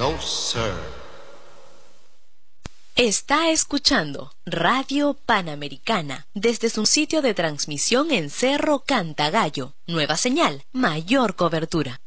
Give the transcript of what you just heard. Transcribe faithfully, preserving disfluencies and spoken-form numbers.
No, sir. Está escuchando Radio Panamericana desde su sitio de transmisión en Cerro Cantagallo. Nueva señal, mayor cobertura.